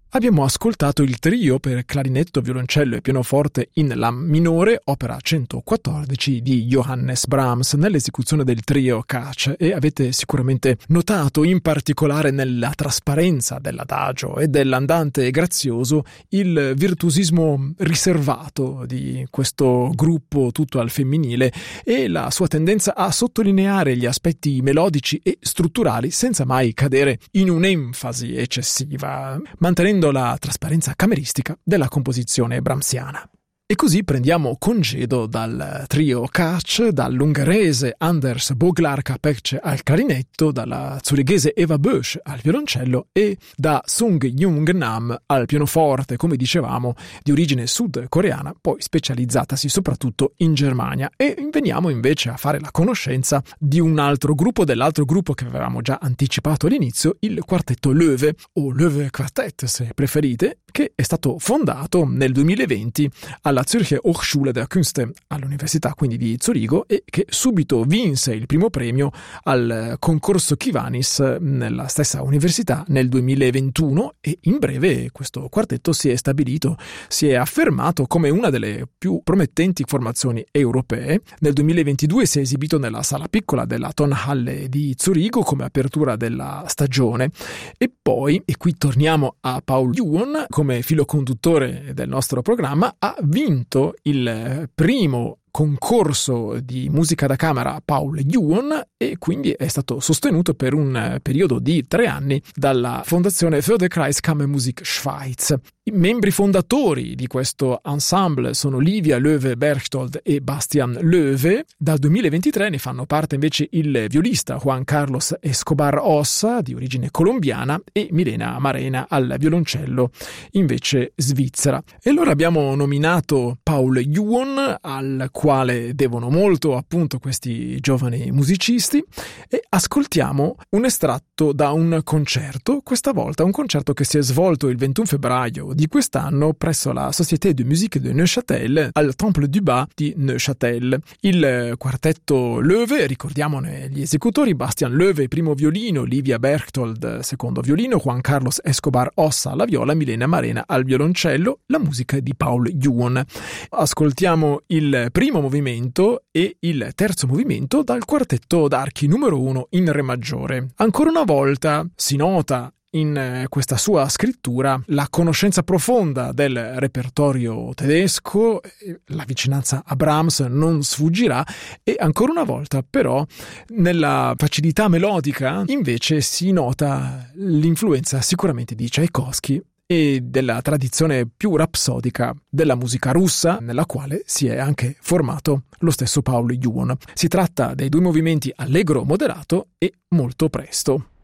Abbiamo ascoltato il trio per clarinetto, violoncello e pianoforte in La minore, opera 114 di Johannes Brahms, nell'esecuzione del trio Kach, e avete sicuramente notato in particolare nella trasparenza dell'adagio e dell'andante grazioso il virtuosismo riservato di questo gruppo tutto al femminile e la sua tendenza a sottolineare gli aspetti melodici e strutturali senza mai cadere in un'enfasi eccessiva, mantenendo la trasparenza cameristica della composizione brahmsiana. E così prendiamo congedo dal trio Kach, dall'ungherese Anders Boglar-Kapece al clarinetto, dalla zurighese Eva Bösch al violoncello e da Sung Jung Nam al pianoforte, come dicevamo, di origine sudcoreana, poi specializzatasi soprattutto in Germania. E veniamo invece a fare la conoscenza di un altro gruppo, dell'altro gruppo che avevamo già anticipato all'inizio, il quartetto Löwe, o Löwe Quartett se preferite, che è stato fondato nel 2020 alla Zürcher Hochschule der Künste, all'Università quindi di Zurigo, e che subito vinse il primo premio al concorso Kivanis nella stessa università nel 2021, e in breve questo quartetto si è stabilito, si è affermato come una delle più promettenti formazioni europee. Nel 2022 si è esibito nella sala piccola della Tonhalle di Zurigo come apertura della stagione, e poi, e qui torniamo a Paul Yuon come filo conduttore del nostro programma, ha vinto il primo concorso di musica da camera Paul Yuon, e quindi è stato sostenuto per un periodo di 3 anni dalla fondazione Förderkreis Kammermusik Schweiz. I membri fondatori di questo ensemble sono Livia Löwe-Berchtold e Bastian Löwe. Dal 2023 ne fanno parte invece il violista Juan Carlos Escobar Ossa, di origine colombiana, e Milena Marena al violoncello, invece svizzera. E allora abbiamo nominato Paul Yuon, al quale devono molto appunto questi giovani musicisti, e ascoltiamo un estratto da un concerto, questa volta un concerto che si è svolto il 21 febbraio di quest'anno presso la Société de Musique de Neuchâtel al Temple du Bas di Neuchâtel. Il quartetto Löwe, ricordiamone gli esecutori: Bastian Löwe primo violino, Livia Berchtold secondo violino, Juan Carlos Escobar Ossa alla viola, Milena Marena al violoncello, la musica di Paul Yuon. Ascoltiamo il primo movimento e il terzo movimento dal quartetto d'archi numero 1 in re maggiore. Ancora una volta si nota in questa sua scrittura la conoscenza profonda del repertorio tedesco, la vicinanza a Brahms non sfuggirà, e ancora una volta però nella facilità melodica invece si nota l'influenza sicuramente di Tchaikovsky e della tradizione più rapsodica della musica russa, nella quale si è anche formato lo stesso Paul Yuon. Si tratta dei 2 movimenti allegro moderato e molto presto.